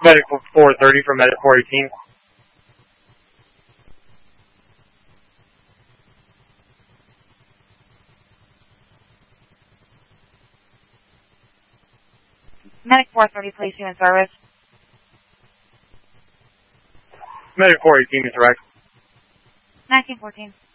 Medic 430 from Medic 418. Medic 430, please, in service. Medic 418 is direct. 1914.